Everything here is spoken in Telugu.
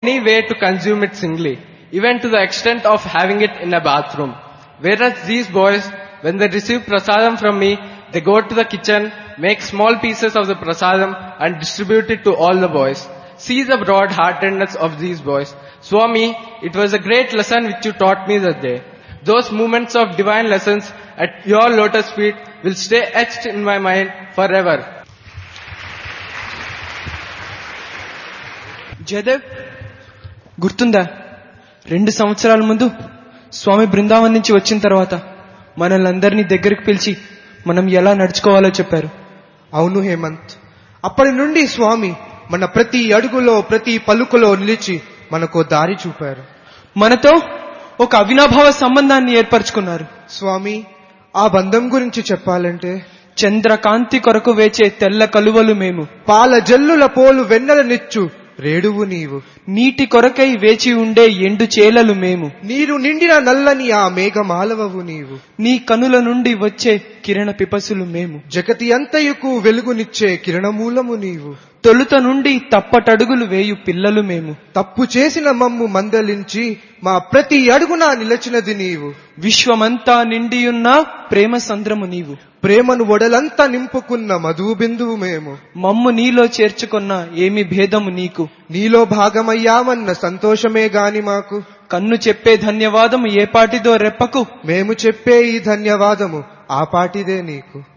any way to consume it singly, even to the extent of having it in a bathroom. Whereas these boys, when they receive prasadam from me, they go to the kitchen, make small pieces of the prasadam and distribute it to all the boys. See the broad-heartedness of these boys. Swami, it was a great lesson which you taught me that day. Those moments of divine lessons at your lotus feet will stay etched in my mind forever. Jayadev, గుర్తుందా 2 సంవత్సరాల ముందు స్వామి బృందావన్ నుంచి వచ్చిన తర్వాత మనల్ని అందరినీ దగ్గరికి పిలిచి మనం ఎలా నడుచుకోవాలో చెప్పారు. అవును హేమంత్, అప్పటి నుండి స్వామి మన ప్రతి అడుగులో ప్రతి పలుకులో నిలిచి మనకు దారి చూపారు. మనతో ఒక అవినాభావ సంబంధాన్ని ఏర్పరచుకున్నారు. స్వామి, ఆ బంధం గురించి చెప్పాలంటే, చంద్రకాంతి కొరకు వేచే తెల్ల కలువలు మేము, పాల జల్లుల పోలు వెన్నెలనిచ్చు రేడువు నీవు, నీటి కొరకై వేచి ఉండే ఎండు చేలలు మేము, నీరు నిండిన నల్లని ఆ మేఘమాలవవు నీవు, నీ కనుల నుండి వచ్చే కిరణ పిపసులు మేము, జగతి అంతయుకు వెలుగునిచ్చే కిరణమూలము నీవు, తొలుత నుండి తప్పటడుగులు వేయు పిల్లలు మేము, తప్పు చేసిన మమ్ము మందలించి మా ప్రతి అడుగునా నిలచినది నీవు, విశ్వమంతా నిండియున్న ప్రేమ సంద్రము నీవు, ప్రేమను ఒడలంతా నింపుకున్న మధుబిందువు మేము, మమ్ము నీలో చేర్చుకున్న ఏమి భేదము నీకు, నీలో భాగమయ్యామన్న సంతోషమే గాని మాకు, కన్ను చెప్పే ధన్యవాదము ఏ పాటిదో రెప్పకు, మేము చెప్పే ఈ ధన్యవాదము ఆ పాటిదే నీకు.